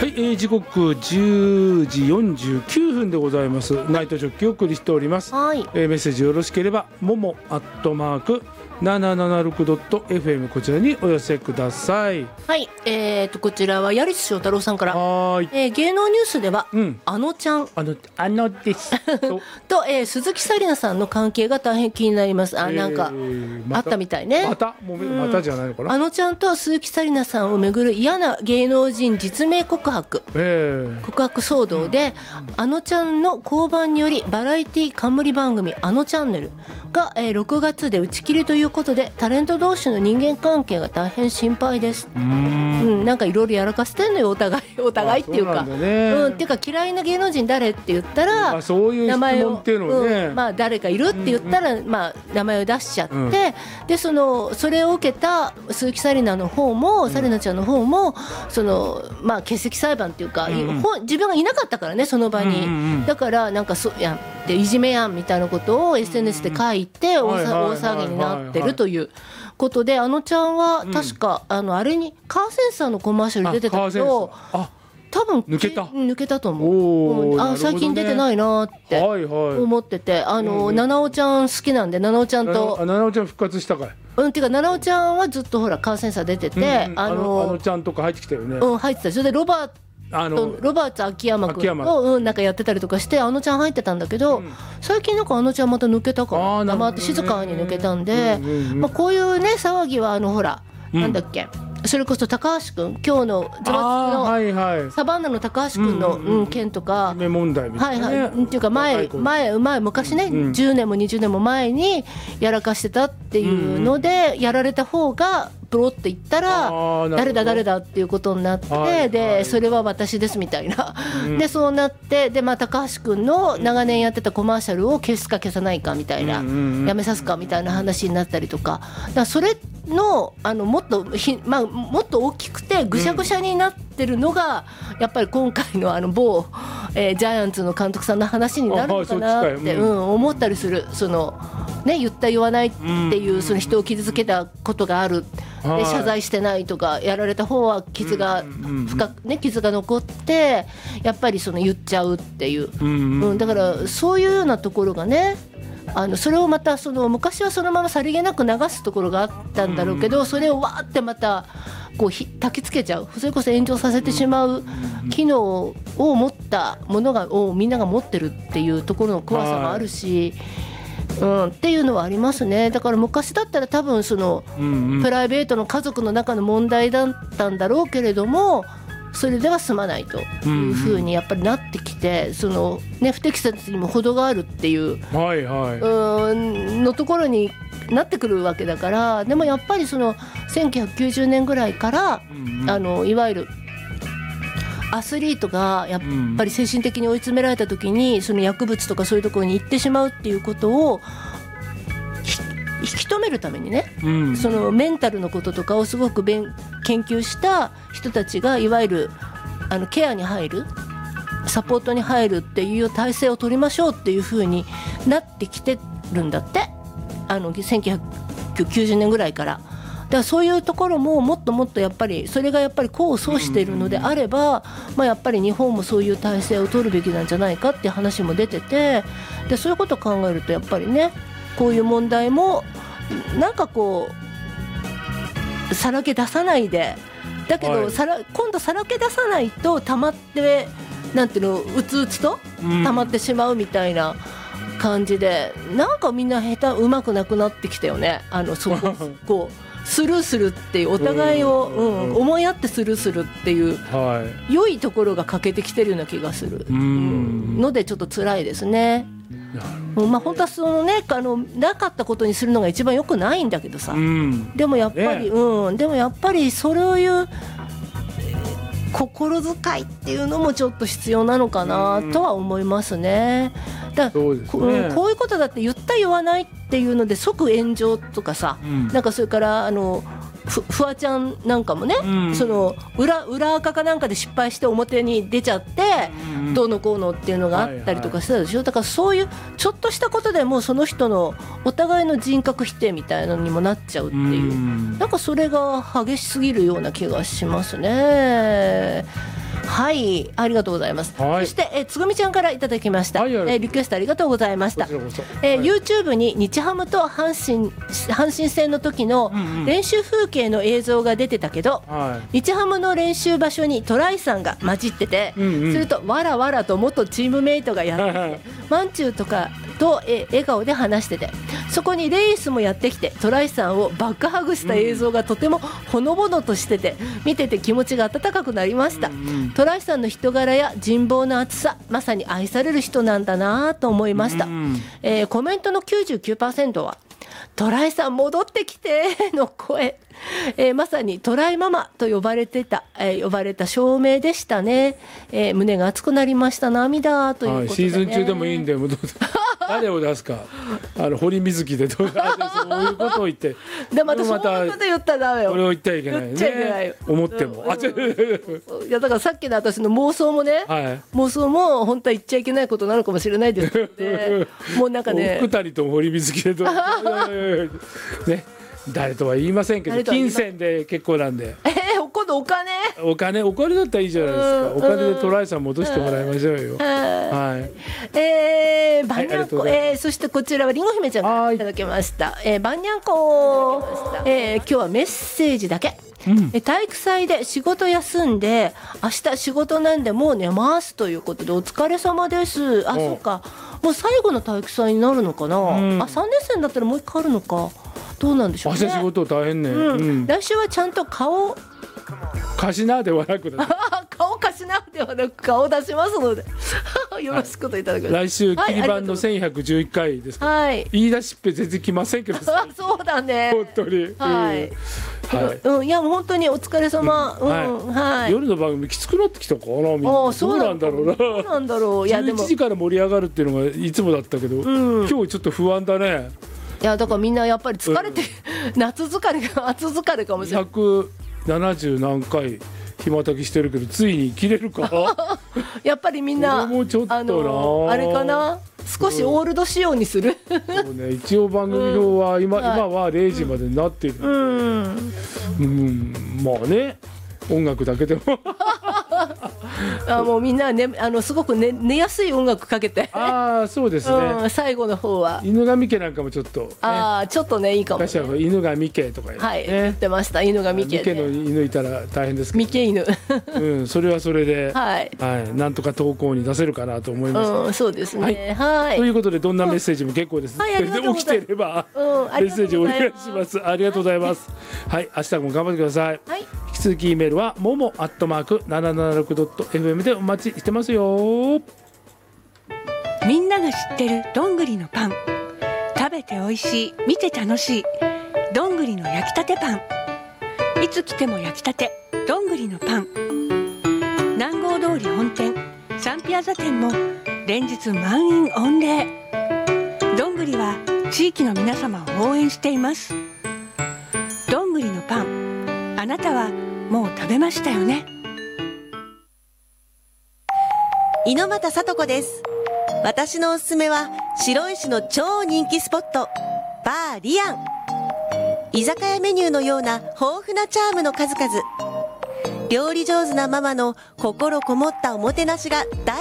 はい、時刻10時49分でございます。ナイトジョッキをお送りしております。 はい。 メッセージよろしければもも@776.fm こちらにお寄せください。 はい、こちらは槍津翔太郎さんから。 はい。 芸能ニュースでは、あのちゃんあのですと、鈴木紗理奈さんの関係が大変気になります。なんか、あったみたいね。 またじゃないのかな。 あのちゃんと鈴木紗理奈さんをめぐる嫌な芸能人実名告白、告白騒動で、あのちゃんの降板によりバラエティ冠番組あのチャンネルが、6月で打ち切りということで、タレント同士の人間関係が大変心配です。なんかいろいろやらかしてんのよ、お互いっていうか、っていうか嫌いな芸能人誰って言ったら、 そういう質問っていうのをね、 誰かいるって言ったら、名前を出しちゃって、でそれを受けた鈴木紗理奈の方も、紗理奈ちゃんの方も欠席裁判っていうか、自分がいなかったからね、その場に、だからなんかやっていじめやんみたいなことを SNS で書いて大騒ぎになってるということで、あのちゃんは確か、あれにカーセンサーのコマーシャル出てたけど、多分抜けたと思う。最近出てないなって思ってて、七尾ちゃん好きなんで、七尾ちゃんと七尾ちゃん復活したかい。 っていうか七尾ちゃんはずっとほらカーセンサー出てて、 あのちゃんとか入ってきたよね。 入ってた。それでロバーツ秋山君となんかやってたりとかして、あのちゃん入ってたんだけど、最近なんかあのちゃんまた抜けたから黙って静かに抜けたんで、こういうね騒ぎはほら、なんだっけ、それこそ高橋君、今日のズバツのサバンナの高橋君の件とか、 問題みたいなね、 っていうか昔ね、10年も20年も前にやらかしてたっていうので、やられた方がプロって言ったら誰だっていうことになって、でそれは私ですみたいな、でそうなって、で高橋君の長年やってたコマーシャルを消すか消さないかみたいな、やめさすかみたいな話になったりとか、だからそれのもっと大きくてぐしゃぐしゃになってるのが、やっぱり今回の某、ジャイアンツの監督さんの話になるのかなって思ったりする。言った言わないっていう、その人を傷つけたことがある、で謝罪してないとか、やられた方は傷が残って、やっぱり言っちゃうっていう、だからそういうようなところがね、それをまた昔はそのままさりげなく流すところがあったんだろうけど、それをわーってまたこう焚きつけちゃう、それこそ炎上させてしまう機能を持ったものをみんなが持ってるっていうところの怖さもあるし、っていうのはありますね。だから昔だったら多分プライベートの家族の中の問題だったんだろうけれども、それでは済まないというふうにやっぱりなってきて、不適切にも程があるっていうのところになってくるわけだから。でもやっぱり1990年ぐらいから、いわゆるアスリートがやっぱり精神的に追い詰められた時に、薬物とかそういうところに行ってしまうっていうことを引き止めるためにね、メンタルのこととかをすごく研究した人たちが、いわゆるケアに入る、サポートに入るっていう体制を取りましょうっていう風になってきてるんだって、1990年ぐらいから。だからそういうところももっともっとやっぱり、それがやっぱり功を奏しているのであれば、やっぱり日本もそういう体制を取るべきなんじゃないかっていう話も出てて、でそういうことを考えるとやっぱりね、こういう問題もなんかこうさらけ出さないで、だけど今度さらけ出さないと溜まって、なんていうの、うつうつと溜まってしまうみたいな感じで、なんかみんなうまくなくなってきたよね。こうスルーするっていう、お互いを、思い合ってスルーするっていう、良いところが欠けてきてるような気がするので、ちょっと辛いですね。本当はなかったことにするのが一番良くないんだけどさ、でもやっぱりそういう心遣いっていうのもちょっと必要なのかなとは思いますね。こういうことだって言った言わないっていうので即炎上とかさ、なんかそれからフワちゃんなんかもね、裏垢かなんかで失敗して表に出ちゃって、どうのこうのっていうのがあったりとかしたでしょ。だからそういうちょっとしたことでもその人のお互いの人格否定みたいなのにもなっちゃうっていう、なんかそれが激しすぎるような気がしますね。 はい、ありがとうございます。 はい、 そして、つぐみちゃんからいただきました。リクエストありがとうございました。YouTube に日ハムと阪神戦の時の練習風景の映像が出てたけど、日ハムの練習場所にトライさんが混じってて、するとわらわらと元チームメイトがやってきて、マンチューとかと笑顔で話してて、そこにレイスもやってきてトライさんをバックハグした映像がとてもほのぼのとしてて、見てて気持ちが温かくなりました。トライさんの人柄や人望の厚さ、まさに愛される人なんだなと思いました。コメントの 99% はトライさん戻ってきての声、まさにトライママと呼ばれた証明でしたね。胸が熱くなりました。涙ということで、ね、 シーズン中でもいいんで誰を出すか、堀水木でそういうことを言って、 でまたそんなこと言ったらダメよ。 これを言ってはいけないね。言っちゃいけないよ。思っても。 いやだからさっきの私の妄想もね、妄想も本当は言っちゃいけないことなのかもしれないですって。もうなんかね。 二人とも堀水木でね。誰とは言いませんけど、金銭で結構なんで。 今度お金だったらいいじゃないですか。お金でトライさん戻してもらいましょうよ。はい。 バンニャンコ、そしてこちらはりんご姫ちゃんからいただきました。バンニャンコ、今日はメッセージだけ。体育祭で仕事休んで明日仕事なんでもう寝ますということで、お疲れ様です。そうか、もう最後の体育祭になるのかな。3年生だったらもう一回あるのか、どうなんでしょうね。 明日仕事大変ね。 来週はちゃんと顔貸しなではなく顔貸しなではなく顔出しますのでよろしくといただきます。 来週切り板の1111回ですから、言い出しっぺ全然来ませんけどそうだね、 本当に。 いやもう本当にお疲れ様。 夜の番組きつくなってきたかな、みんな。そうなんだろうな。 そうなんだろう。 11時から盛り上がるっていうのがいつもだったけど、今日ちょっと不安だね。 いやだからみんなやっぱり疲れて、夏疲れか暑疲れかもしれない。 170何回暇炊きしてるけど、ついに切れるかやっぱりみんなもうちょっとな、 あれかな、少しオールド仕様にする。 そうね、一応番組表は今は0時までになっている。まあね、音楽だけでももうみんなね、すごく寝やすい音楽かけて。 そうですね。 最後の方は犬神家なんかもちょっとちょっとねいいかも。 昔は犬神家とか言ってました。犬神家の犬いたら大変ですけど、 三家犬それはそれでなんとか投稿に出せるかなと思います。 そうですね。 ということで、どんなメッセージも結構です。起きてればメッセージお願いします。ありがとうございます。はい、明日も頑張ってください。引き続きメールはmomo@776.fm でお待ちしてますよ。 みんなが知ってるどんぐりのパン、食べて美味しい、見て楽しい、どんぐりの焼きたてパン。いつ来ても焼きたてどんぐりのパン。南郷通り本店サンピアザ店も連日満員御礼。どんぐりは地域の皆様を応援しています。どんぐりのパン、あなたはもう食べましたよね。 猪俣さと子です。私のおすすめは白石の超人気スポット、バーリアン。居酒屋メニューのような豊富なチャームの数々。料理上手なママの心こもったおもてなしが大